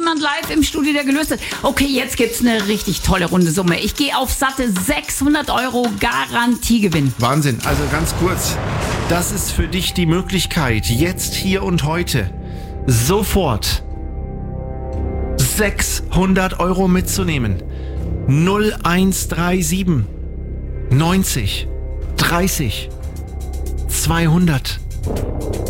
jemand live im Studio, der gelöst hat. Okay, jetzt gibt's eine richtig tolle runde Summe. Ich gehe auf satte 600 € Garantiegewinn. Wahnsinn. Also ganz kurz. Das ist für dich die Möglichkeit, jetzt, hier und heute, sofort 600 € mitzunehmen. 0137 90 30 200.